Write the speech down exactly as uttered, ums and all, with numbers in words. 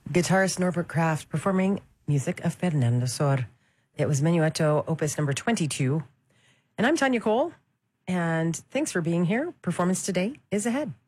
Guitarist Norbert Kraft performing music of Fernando Sor. It was Menuetto, opus number twenty-two. And I'm Tanya Cole, and thanks for being here. Performance today is ahead.